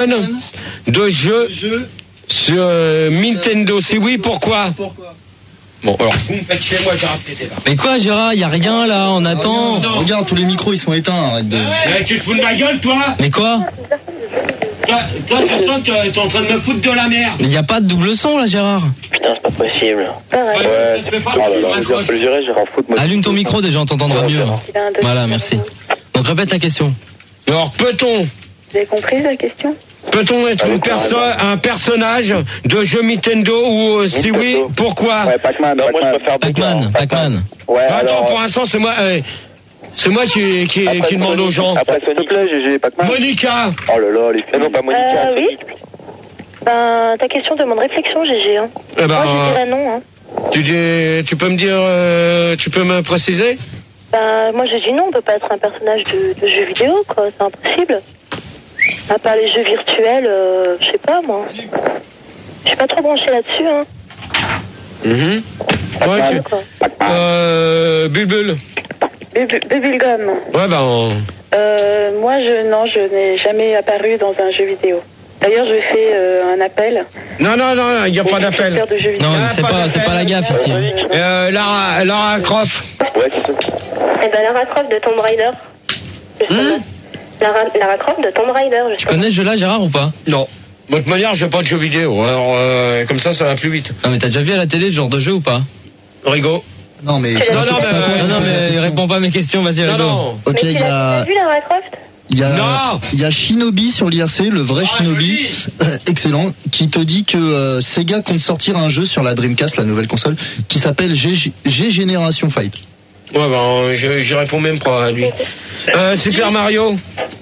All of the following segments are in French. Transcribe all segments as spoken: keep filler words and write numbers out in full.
de jeux sur euh, Nintendo. Si oui, pourquoi? Bon, alors, vous me faites chez moi, j'ai raté là. Mais quoi, Gérard? Y a rien là, on attend. Non. Regarde, tous les micros ils sont éteints. Arrête de. Ouais, tu te fous de ma gueule, toi? Mais quoi? Toi, toi, je sens que t'es en train de me foutre de la merde. Mais y a pas de double son là, Gérard. Putain, c'est pas possible. Ouais, Ouais, ça te fait pas oh là le là, raccroche. je peux le gérer, je vais en foutre. Moi, Allume ton micro, déjà on t'entendra mieux. Voilà, merci. Donc répète la question. Alors, peut-on, Vous avez compris la question? peut-on être une perso- un personnage de jeu Nintendo ou euh, si oui, pourquoi? Ouais, Pac-Man. Non, moi je préfère Pac-Man, Pac-Man. Ouais, Attends, alors, pour l'instant, c'est moi, euh, c'est moi qui, qui, après, qui demande aux gens. Après, s'il te plaît, G G, Pac-Man. Monica. Oh là là, les filles. Non, pas Monica. Euh, oui. Sonic, putain. Ben, ta question demande réflexion, G G. Hein. Eh ben, Moi, je dirais non. Hein. tu dis, tu peux me dire, euh, tu peux me préciser? Ben, moi, je dis non, on peut pas être un personnage de, de jeu vidéo, quoi. C'est impossible. À part les jeux virtuels, euh, je sais pas, moi. Je suis pas trop branchée là-dessus, hein. Mhm. Ouais, tu, Quoi. euh, Bulbul. Bubu- Bubblegum. Ouais, ben, on- Euh, moi, je, non, je n'ai jamais apparu dans un jeu vidéo. D'ailleurs, je fais euh, un appel. non, non, non, il n'y a pas aux d'appel. créateurs de jeux vidéo. Non, Ah, c'est pas pas, d'appel. c'est pas la gaffe ici. hein. Euh, Lara, Lara Croft. Ouais, c'est ça. Eh ben, Lara Croft de Tomb Raider. Hum Lara, Lara Croft de Tomb Raider. Tu connais ce jeu-là, Gérard, ou pas? Non. De toute manière, je n'ai pas de jeux vidéo. Alors, euh, comme ça, ça va plus vite. Non, mais t'as déjà vu à la télé ce genre de jeu ou pas? Rigo. Non mais. Non, c'est non, à toi- mais- c'est à toi de Non, non, poser la mais question. réponds pas à mes questions, vas-y, Non, Rigo. non. Ok, Mais il tu y l'as a. vu, Lara Croft? Il y a, Non. il y a Shinobi sur l'I R C, le vrai Ah, Shinobi, joli. euh, excellent, qui te dit que euh, Sega compte sortir un jeu sur la Dreamcast, la nouvelle console, qui s'appelle G, G Generation Fight. Ouais, ben, je- j'y réponds même pas à lui. Euh, Super Mario.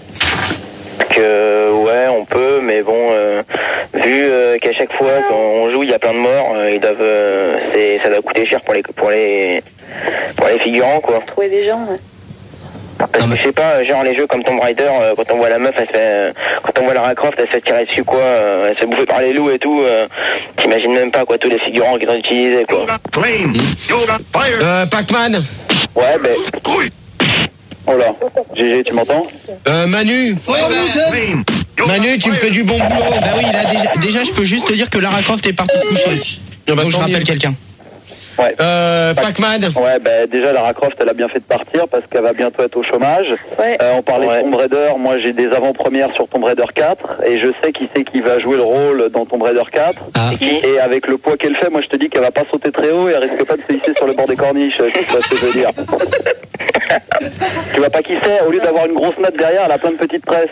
Que, ouais, on peut, mais bon, euh, vu euh, qu'à chaque fois quand on joue, il y a plein de morts, euh, ils doivent, euh, c'est, ça doit coûter cher pour les, pour les, pour les figurants, quoi. Trouver des gens, ouais. Parce que je sais pas, genre les jeux comme Tomb Raider, euh, quand on voit la meuf, elle se fait, euh, quand on voit Lara Croft, elle se fait tirer dessus, quoi, euh, elle se fait bouffer par les loups et tout, euh, t'imagines même pas, quoi, tous les figurants qu'ils ont utilisés, quoi. Euh, Pac-Man. Ouais, ben. Oh là, G G, tu m'entends? Euh, Manu. Manu, tu me fais du bon boulot. Bah oui, là, déjà, déjà, je peux juste te dire que Lara Croft est partie se coucher. Ah bah, Donc je tant rappelle mieux. quelqu'un. Ouais. Euh, Pac-Man. Ouais, ben déjà Lara Croft, elle a bien fait de partir parce qu'elle va bientôt être au chômage. Ouais. Euh, on parlait Ouais. de Tomb Raider, moi j'ai des avant-premières sur Tomb Raider quatre et je sais qui c'est qui va jouer le rôle dans Tomb Raider quatre. Ah. Et avec le poids qu'elle fait, moi je te dis qu'elle va pas sauter très haut et elle risque pas de se hisser sur le bord des corniches, euh, tu vois ce que je veux dire. Tu vois pas qui c'est, au lieu d'avoir une grosse note derrière, elle a plein de petites presses.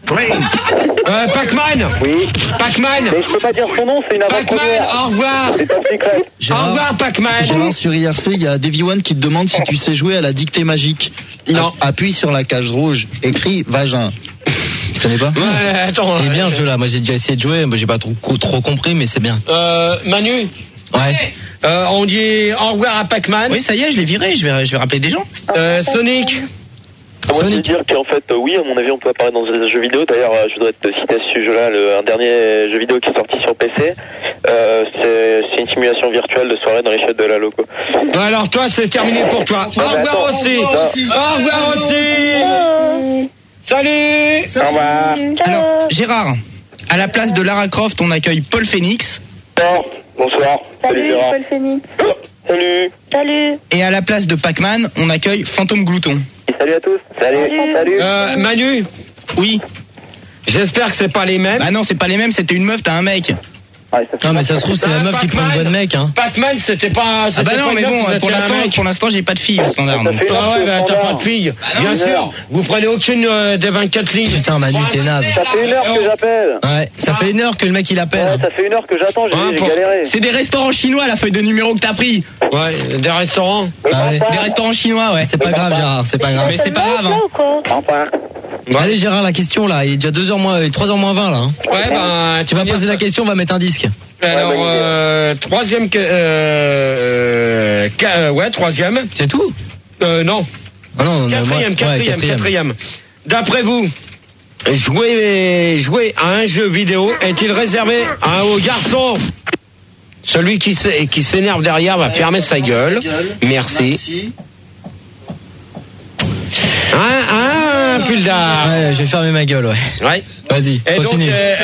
Euh, Pac-Man. Oui, Pac-Man. mais je peux pas dire son nom, c'est une Pac-Man, avant-première. au revoir. C'est top secret. Au Gérard, revoir, Pac-Man. Gérard, sur I R C, il y a Davy One qui te demande si tu sais jouer à la dictée magique. Non. A- Appuie sur la cage rouge, écris vagin. Tu connais pas? Ouais, attends. Il est bien ce jeu-là, moi j'ai déjà essayé de jouer, moi j'ai pas trop, trop compris, mais c'est bien. Euh, Manu. Ouais. Euh, on dit au revoir à Pac-Man. Oui, ça y est, je l'ai viré, je vais, je vais rappeler des gens. Euh, Sonic. Moi, je veux Sonic. dire qu'en fait, euh, oui, à mon avis, on peut apparaître dans un jeu vidéo. D'ailleurs, euh, je voudrais te citer à ce sujet-là, le, un dernier jeu vidéo qui est sorti sur P C. Euh, c'est, c'est une simulation virtuelle de soirée dans les chiottes de la loco. Alors toi, c'est terminé pour toi. Au revoir attends. aussi. Au revoir aussi. Salut. Au revoir. Alors, Gérard, à la place de Lara Croft, on accueille Paul Phoenix. Bonsoir. Bonsoir. Salut, Salut, Gérard. Paul Phoenix. Salut. Salut. Et à la place de Pac-Man, on accueille Fantôme Glouton. Et salut à tous. Salut. Salut. Salut. Euh, Manu. Oui. J'espère que c'est pas les mêmes. Bah non, c'est pas les mêmes, c'était une meuf, t'as un mec. Ouais, ça fait Non, mais ça se trouve, c'est la Ah, meuf qui prend une Pac-Man. voix de mec, hein. Pac-Man, c'était pas. Ah C'était bah non, pas mais une bon, meuf, pour c'était un l'instant, mec. pour l'instant, j'ai pas de fille au standard. Ça donc. fait- Ah ouais, bah t'as pas de fille. Bien une sûr. heure. Vous prenez aucune euh, des vingt-quatre lignes. Putain, Manu, t'es naze. Ça fait une heure que j'appelle. Ouais, ça fait une heure que le mec il appelle. Ouais, ça fait une heure que j'attends, j'ai, Ah, j'ai pour- galéré. C'est des restaurants chinois, la feuille de numéro que t'as pris. Ouais, des restaurants. Ah ouais. Des restaurants chinois, ouais. C'est pas grave, Gérard, c'est pas grave. Mais c'est pas grave, hein. Ou quoi? Enfin. Allez, Gérard, la question là, il est déjà deux heures moins, trois heures moins vingt là. Hein. Ouais, ben Tu vas poser la question, on va mettre un disque. Alors, Ouais, bonne idée. euh, troisième. que- Euh, ca- euh, ouais, troisième. C'est tout? Euh, non. Ah non, non, Quatrième, moi- ouais, quatrième, quatrième. D'après vous, jouer, jouer à un jeu vidéo est-il réservé à un haut garçon? Celui qui s'é- qui s'énerve derrière va fermer sa gueule. Merci. Hein, hein, Pulda? Ouais, je vais fermer ma gueule, ouais. Ouais. Vas-y, Et donc, continue. euh,